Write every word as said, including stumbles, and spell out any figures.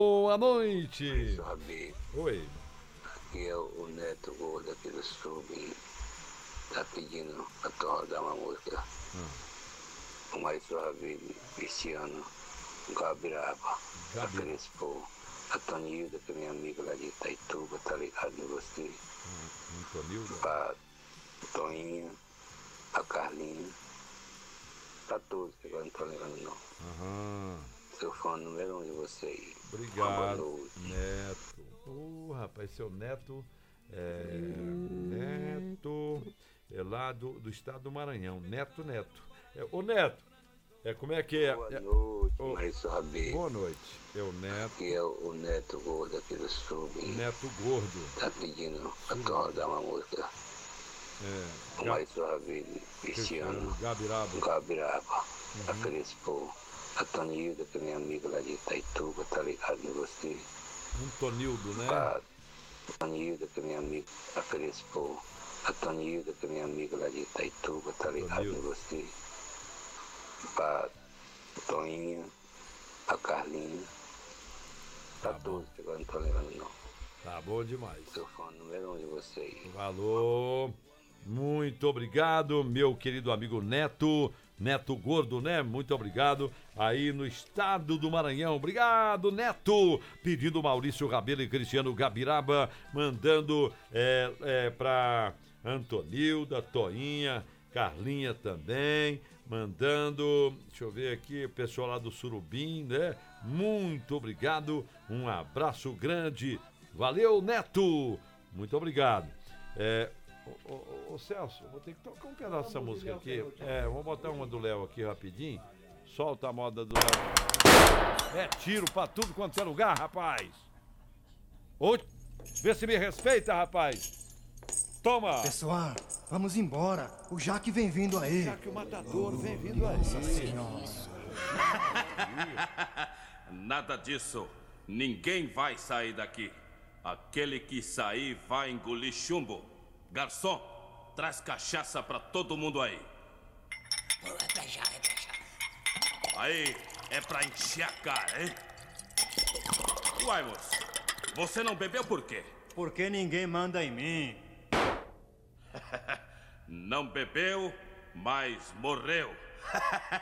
Boa noite. Rabi, Oi. aqui é o Neto Gordo aqui do Surubim. Tá pedindo pra tu rodar uma música. Hum. O Maestro Rabi, Cristiano, Gabiraba, a Crespo, a Tonilda, que é minha amiga lá de Itaituba, tá ligado em você? Hum, Tonilda. Pra Toinha, a Carlinha, pra todos, que agora não tô lembrando não. Aham. Sou fã número um de você aí. Obrigado, Neto. Ô, oh, rapaz, seu Neto é, Neto é lá do, do estado do Maranhão. Neto, Neto. É, ô, Neto, é, como é que é? Boa é, noite, oh, Maestro Rabi. Boa noite. É o Neto. Aqui é o Neto Gordo aqui do Surubim. Neto Gordo. Tá pedindo pra tu rodar uma música. É, o Maestro Rabi, Cristiano, Gabiraba, Gabiraba, uhum. A Crespo, a Tonilda, que é minha amiga lá de Itaituba, tá ligado em você? Um Tonildo, né? A Tonilda, que é minha amiga, a Crespo, a Tonilda, que é minha amiga lá de Itaituba, tá ligado Tonildo. Em você? Pra Toinha, a Carlinha, pra tá todos, que agora não tô lembrando não. Tá bom demais. Sou fã número um de você aí. Valor. Muito obrigado, meu querido amigo Neto, Neto Gordo, né? Muito obrigado. Aí no estado do Maranhão. Obrigado, Neto. Pedindo Maurício Rabelo e Cristiano Gabiraba, mandando é, é, pra Antonilda, Toinha, Carlinha também, mandando, deixa eu ver aqui, o pessoal lá do Surubim, né? Muito obrigado. Um abraço grande. Valeu, Neto. Muito obrigado. É, Ô, ô, ô Celso, vou ter que tocar um pedaço dessa música aqui. É, vamos botar uma do Léo aqui rapidinho. Solta a moda do Léo. É tiro pra tudo quanto é lugar, rapaz. Ô, vê se me respeita, rapaz. Toma. Pessoal, vamos embora. O Jaque vem vindo aí. Jaque o matador vem vindo aí. Nossa Senhora. Nada disso. Ninguém vai sair daqui. Aquele que sair vai engolir chumbo. Garçom, traz cachaça pra todo mundo aí. É pra já, é pra já. Aí, é pra encher a cara, hein? Uai, moço, você não bebeu por quê? Porque ninguém manda em mim. Não bebeu, mas morreu.